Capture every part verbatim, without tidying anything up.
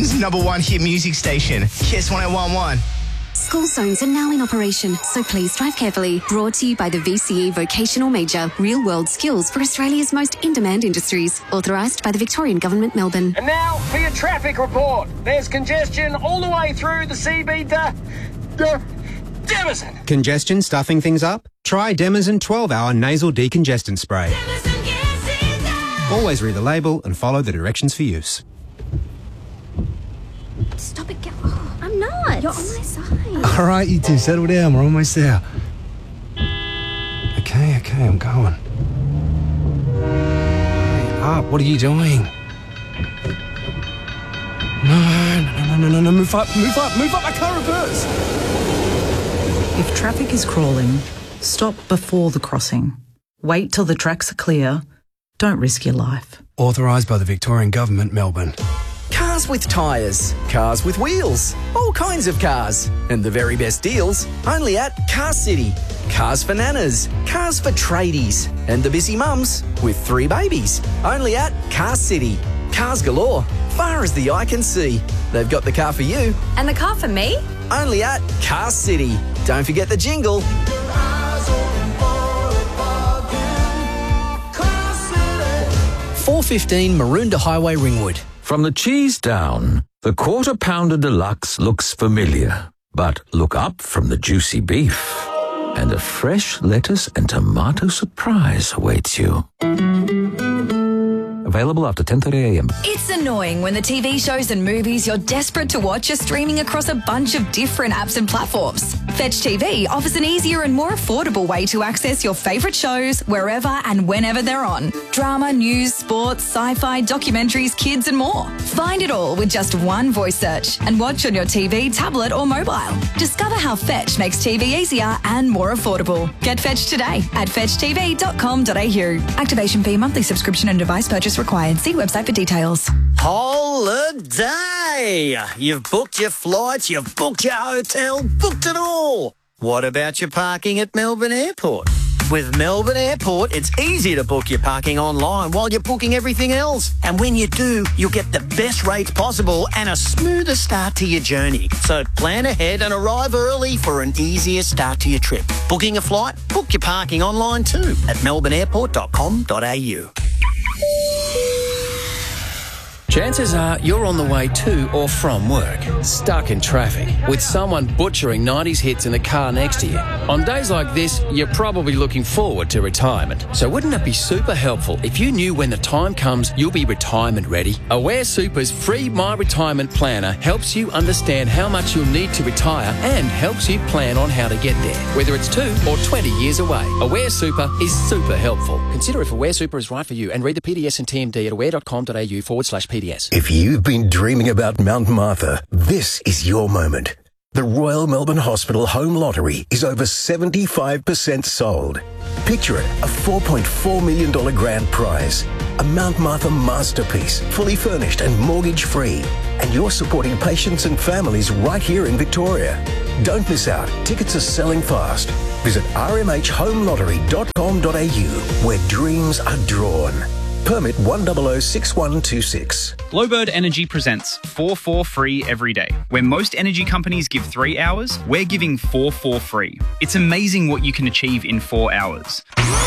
Melbourne's number one hit music station, Kiss one oh one one. School zones are now in operation, so please drive carefully. Brought to you by the V C E Vocational Major. Real-world skills for Australia's most in-demand industries. Authorised by the Victorian Government, Melbourne. And now for your traffic report. There's congestion all the way through the C B to... Uh, Demison. Congestion stuffing things up? Try Demison twelve hour nasal decongestant spray. Always read the label and follow the directions for use. Stop it, get... Oh, I'm not. You're on my side. All right, you two, settle down. We're almost there. Okay, okay, I'm going. Hurry up, what are you doing? No, no, no, no, no, no, move up, move up, move up, I can't reverse. If traffic is crawling, stop before the crossing. Wait till the tracks are clear. Don't risk your life. Authorised by the Victorian Government, Melbourne. Cars with tyres, cars with wheels, all kinds of cars. And the very best deals only at Car City. Cars for nanas, cars for tradies, and the busy mums with three babies. Only at Car City. Cars galore, far as the eye can see. They've got the car for you. And the car for me? Only at Car City. Don't forget the jingle. four fifteen Maroondah Highway, Ringwood. From the cheese down, the Quarter Pounder Deluxe looks familiar. But look up from the juicy beef, and a fresh lettuce and tomato surprise awaits you. Available after ten thirty a m. It's annoying when the T V shows and movies you're desperate to watch are streaming across a bunch of different apps and platforms. Fetch T V offers an easier and more affordable way to access your favourite shows wherever and whenever they're on. Drama, news, sports, sci-fi, documentaries, kids and more. Find it all with just one voice search and watch on your T V, tablet or mobile. Discover how Fetch makes T V easier and more affordable. Get Fetch today at fetch t v dot com dot a u. Activation fee, monthly subscription and device purchase required. See website for details. Holiday! You've booked your flights, you've booked your hotel, booked it all. What about your parking at Melbourne Airport? With Melbourne Airport, it's easy to book your parking online while you're booking everything else. And when you do, you'll get the best rates possible and a smoother start to your journey. So plan ahead and arrive early for an easier start to your trip. Booking a flight? Book your parking online too at melbourne airport dot com dot a u. Chances are you're on the way to or from work, stuck in traffic, with someone butchering nineties hits in the car next to you. On days like this, you're probably looking forward to retirement. So wouldn't it be super helpful if you knew when the time comes you'll be retirement ready? Aware Super's free My Retirement Planner helps you understand how much you'll need to retire and helps you plan on how to get there, whether it's two or twenty years away. Aware Super is super helpful. Consider if Aware Super is right for you and read the P D S and T M D at aware dot com dot a u forward slash P D S. If you've been dreaming about Mount Martha, this is your moment. The Royal Melbourne Hospital Home Lottery is over seventy-five percent sold. Picture it, a four point four million dollars grand prize, a Mount Martha masterpiece, fully furnished and mortgage-free. And you're supporting patients and families right here in Victoria. Don't miss out. Tickets are selling fast. Visit r m h home lottery dot com dot a u, where dreams are drawn. Permit one zero zero six one two six. Glowbird Energy presents four four free every day. Where most energy companies give three hours, we're giving four four free. It's amazing what you can achieve in four hours.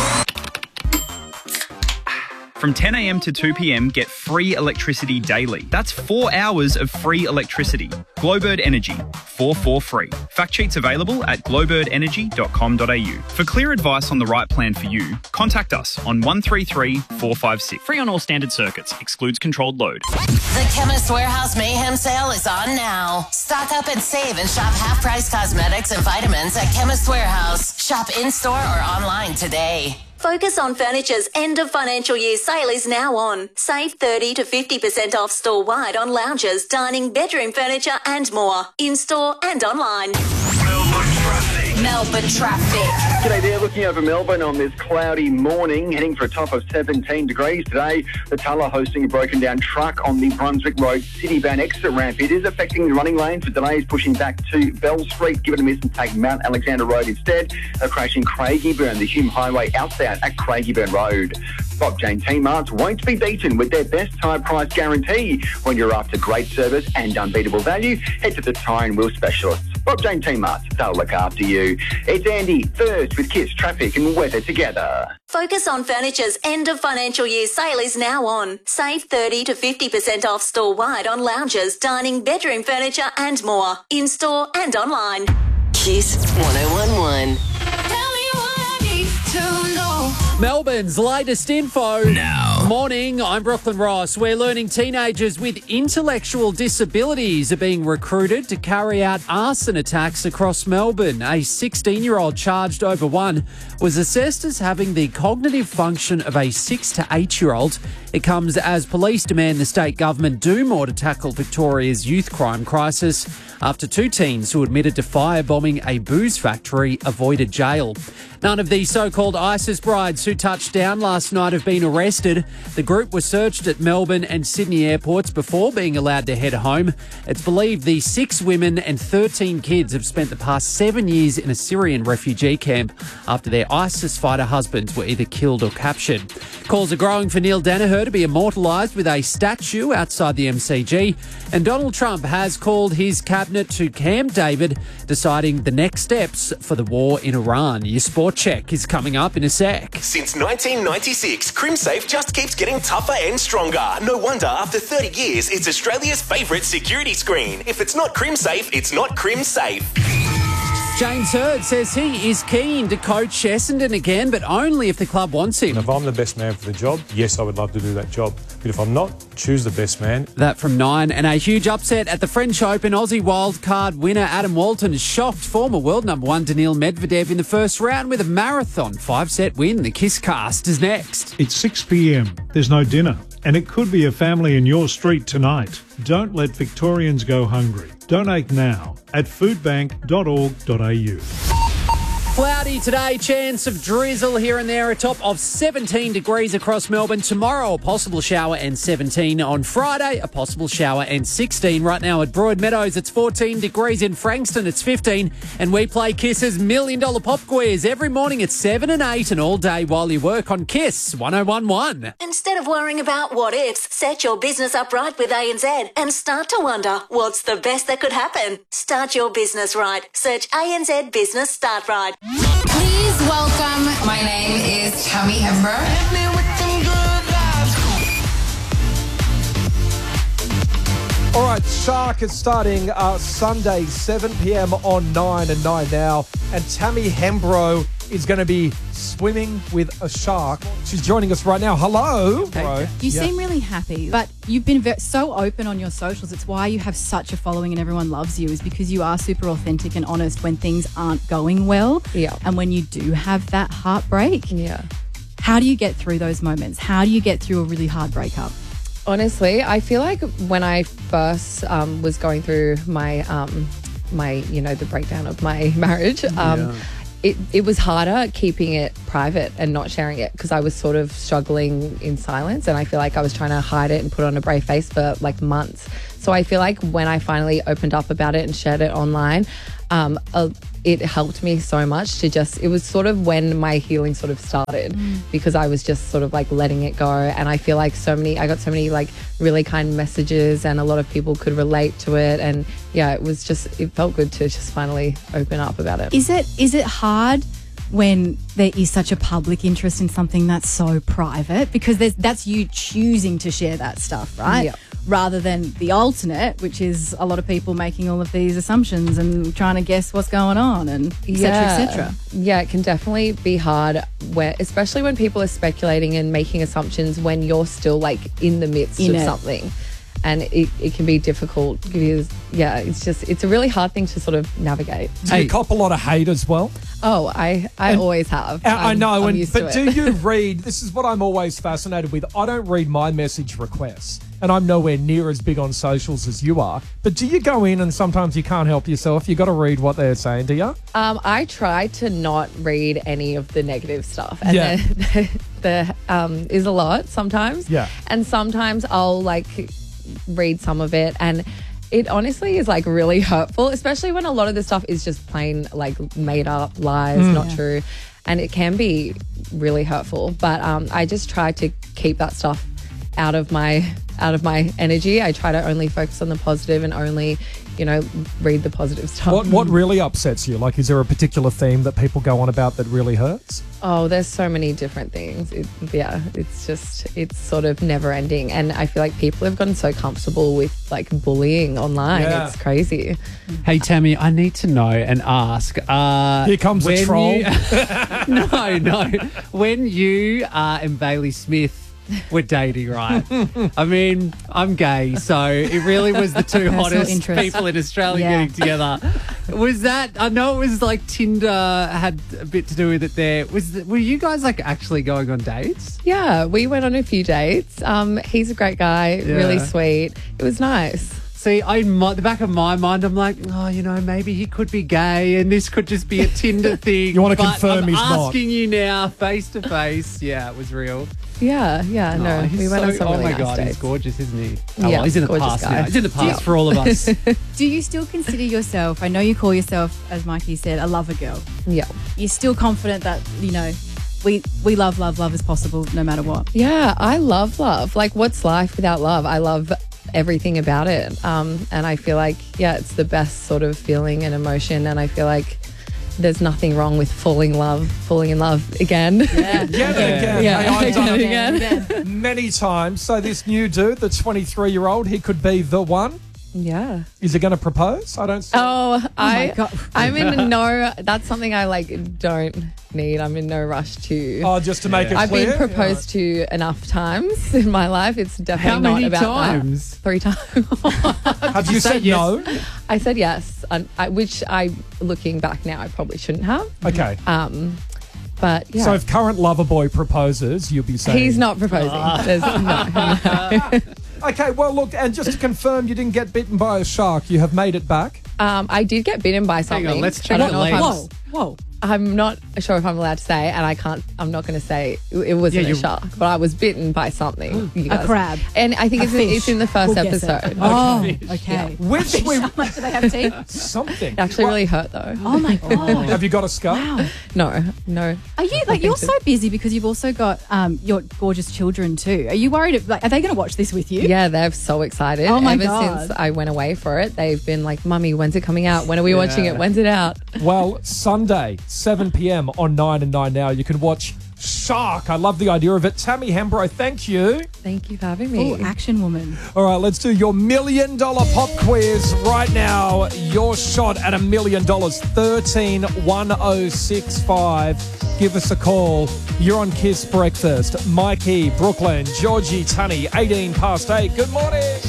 From ten a m to two p m, get free electricity daily. That's four hours of free electricity. Glowbird Energy, four four free. Fact sheets available at glowbird energy dot com dot a u. For clear advice on the right plan for you, contact us on one three three four five six. Free on all standard circuits, excludes controlled load. The Chemist Warehouse Mayhem Sale is on now. Stock up and save and shop half-price cosmetics and vitamins at Chemist Warehouse. Shop in-store or online today. Focus on Furniture's end of financial year sale is now on. Save thirty to fifty percent off store-wide on lounges, dining, bedroom furniture and more. In-store and online. Melbourne traffic. G'day there, looking over Melbourne on this cloudy morning, heading for a top of seventeen degrees today. The Tulla hosting a broken down truck on the Brunswick Road Cityban exit ramp. It is affecting the running lanes with delays pushing back to Bell Street. Give it a miss and take Mount Alexander Road instead. A crash in Craigieburn, the Hume Highway outbound at Craigieburn Road. Bob Jane T-Marts won't be beaten with their best tyre price guarantee. When you're after great service and unbeatable value, head to the Tyre and Wheel Specialists. Bob Jane T-Marts, they'll look after you. It's Andy, first with Kiss Traffic and Weather Together. Focus on Furniture's end of financial year sale is now on. Save thirty to fifty percent off store-wide on lounges, dining, bedroom furniture and more. In-store and online. Kiss one oh one one. Melbourne's latest info. Now. Morning, I'm Brooklyn Ross. We're learning teenagers with intellectual disabilities are being recruited to carry out arson attacks across Melbourne. A sixteen-year-old charged over one was assessed as having the cognitive function of a six to eight-year-old. It comes as police demand the state government do more to tackle Victoria's youth crime crisis after two teens who admitted to firebombing a booze factory avoided jail. None of the so-called ISIS brides who touched down last night have been arrested. The group was searched at Melbourne and Sydney airports before being allowed to head home. It's believed the six women and thirteen kids have spent the past seven years in a Syrian refugee camp after their ISIS fighter husbands were either killed or captured. Calls are growing for Neil Daniher to be immortalised with a statue outside the M C G. And Donald Trump has called his cabinet to Camp David, deciding the next steps for the war in Iran. Your sport check is coming up in a sec. Since nineteen ninety-six, CrimSafe just keeps getting tougher and stronger. No wonder after thirty years, it's Australia's favourite security screen. If it's not CrimSafe, it's not CrimSafe. James Hird says he is keen to coach Essendon again, but only if the club wants him. If I'm the best man for the job, yes, I would love to do that job. But if I'm not, choose the best man. That from nine. And a huge upset at the French Open. Aussie wildcard winner Adam Walton shocked former world number one Daniil Medvedev in the first round with a marathon five-set win. The Kiss Cast is next. It's six p.m. There's no dinner. And it could be a family in your street tonight. Don't let Victorians go hungry. Donate now at foodbank dot org dot a u. Cloudy today, chance of drizzle here and there, a top of seventeen degrees across Melbourne. Tomorrow, a possible shower and seventeen. On Friday, a possible shower and sixteen. Right now at Broadmeadows, it's fourteen degrees. In Frankston, it's fifteen. And we play Kiss's Million Dollar Pop Quiz every morning at seven and eight and all day while you work on Kiss one oh one one. Instead of worrying about what ifs, set your business up right with A N Z and start to wonder what's the best that could happen. Start your business right. Search A N Z Business Start Right. Please welcome, my name is Tammy Hember. All right, Shark is starting uh, Sunday, seven p.m. on nine and nine now. And Tammy Hembro is going to be swimming with a shark. She's joining us right now. Hello. Bro. You yeah. seem really happy, but you've been ve- so open on your socials. It's why you have such a following and everyone loves you, is because you are super authentic and honest when things aren't going well. Yeah. And when you do have that heartbreak. Yeah. How do you get through those moments? How do you get through a really hard breakup? Honestly, I feel like when I first um, was going through my, um, my, you know, the breakdown of my marriage, um, yeah. it, it was harder keeping it private and not sharing it because I was sort of struggling in silence, and I feel like I was trying to hide it and put on a brave face for like months. So I feel like when I finally opened up about it and shared it online, um, uh, it helped me so much to just, it was sort of when my healing sort of started mm. because I was just sort of like letting it go. And I feel like so many, I got so many like really kind messages and a lot of people could relate to it. And yeah, it was just, it felt good to just finally open up about it. Is it, is it hard when there is such a public interest in something that's so private? Because there's, that's you choosing to share that stuff, right? Yeah. Rather than the alternate, which is a lot of people making all of these assumptions and trying to guess what's going on and et cetera, yeah. et cetera. Yeah, it can definitely be hard, where, especially when people are speculating and making assumptions when you're still like in the midst in of it. something. And it, it can be difficult because, yeah, it's just, it's a really hard thing to sort of navigate. Do you cop a lot of hate as well? Oh, I, I And- always have. I I'm- know, I'm and, used but to do it. you read, this is what I'm always fascinated with, I don't read my message requests, and I'm nowhere near as big on socials as you are, but do you go in and sometimes you can't help yourself, you got to read what they're saying, do you? Um, I try to not read any of the negative stuff. And Yeah. there, there um, is a lot sometimes. Yeah. And sometimes I'll like read some of it, and it honestly is like really hurtful, especially when a lot of the stuff is just plain like made up lies, Mm. not Yeah. true. And it can be really hurtful. But um, I just try to keep that stuff out of my out of my energy. I try to only focus on the positive and only, you know, read the positive stuff. What what really upsets you? Like, is there a particular theme that people go on about that really hurts? Oh, there's so many different things. It, yeah, it's just, it's sort of never ending. And I feel like people have gotten so comfortable with like bullying online. Yeah. It's crazy. Hey, Tammy, I need to know and ask. Uh, Here comes the when troll. you- no, no. When you uh, and Bailey Smith were dating, right? I mean, I'm gay, so it really was the two Personal hottest interest. people in Australia Yeah. getting together. Was that? I know it was like Tinder had a bit to do with it. There was. The, were you guys like actually going on dates? Yeah, we went on a few dates. Um, he's a great guy, Yeah. really sweet. It was nice. See, I in my, the back of my mind, I'm like, oh, you know, maybe he could be gay, and this could just be a Tinder thing. You wanna but confirm I'm he's not. asking you now, face to face. Yeah, it was real. Yeah, yeah, no, Oh, he's we went so- on some oh really my nice god, dates. he's gorgeous, isn't he? Oh, Yeah, well, he's in the gorgeous past guy. now. He's in the past Yeah. for all of us. Do you still consider yourself, I know you call yourself, as Mikey said, a lover girl. Yeah. You're still confident that, you know, we, we love, love, love as possible no matter what. Yeah, I love love. Like, what's life without love? I love everything about it. Um, and I feel like, yeah, it's the best sort of feeling and emotion. And I feel like there's nothing wrong with falling love, falling in love again. Yeah. Again and again. Yeah, Hey, I've done it again and again. many times. So this new dude, the twenty-three-year-old, he could be the one. Yeah. Is he going to propose? I don't see. Oh, I, God. I'm in no, that's something I like don't need. I'm in no rush to. Oh, just to make it I've clear? been proposed to enough times in my life. It's definitely How not many about times? that. Three times. Have you said no? I said yes, and I, which I, looking back now, I probably shouldn't have. Okay. Um, but yeah. So if current lover boy proposes, you'll be saying He's not proposing. Ah. There's, no, no. Okay, well, look, and just to confirm, you didn't get bitten by a shark. You have made it back. Um, I did get bitten by Hang something. on, let's check I don't the know if I'm- legs. Whoa, whoa. I'm not sure if I'm allowed to say, and I can't. I'm not going to say it, it wasn't Yeah, a you- shark, but I was bitten by something. you A guys. crab. and I think A it's in, fish. it's in the first We'll guess it. episode. Oh, Fish. okay. Which we... How much do they have teeth? Something. It actually really hurt though. Oh my God. Have you got a scar? Wow. No, no. Are you like you're so busy because you've also got um your gorgeous children too? Are you worried? Like, are they going to watch this with you? Yeah, they're so excited. Oh my Ever God. since I went away for it, they've been like, "Mummy, when's it coming out? When are we watching Yeah. it? When's it out?" Well, Sunday, seven p.m. on nine and nine now, you can watch Shark. I love the idea of it. Tammy Hembrow, thank you. Thank you for having me. Full action woman. All right, let's do your million dollar pop quiz right now. Your shot at a million dollars, thirteen one oh six five. Give us a call. You're on Kiss Breakfast. Mikey, Brooklyn, Georgie, Tunny, eighteen past eight. Good morning.